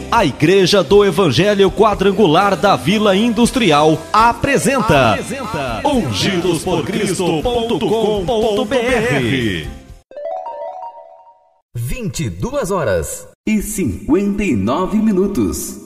A Igreja do Evangelho Quadrangular da Vila Industrial apresenta ungidosporcristo.com.br. 22h59.